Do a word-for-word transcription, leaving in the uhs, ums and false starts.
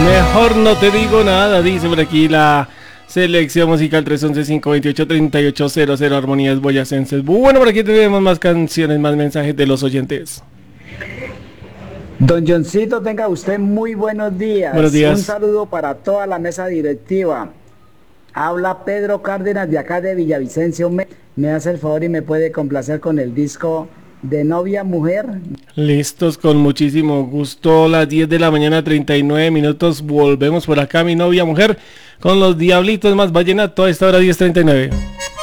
Mejor no te digo nada, dice por aquí la selección musical tres once, cinco veintiocho, treinta y ocho cero cero, Armonías Boyacenses. Bueno, por aquí tenemos más canciones, más mensajes de los oyentes. Don Johncito, tenga usted muy buenos días. Buenos días. Un saludo para toda la mesa directiva. Habla Pedro Cárdenas de acá de Villavicencio. Me, me hace el favor y me puede complacer con el disco de Novia Mujer. Listos, con muchísimo gusto. Las diez de la mañana, treinta y nueve minutos. Volvemos por acá, mi novia mujer, con los Diablitos más Vallenato a esta hora diez treinta y nueve.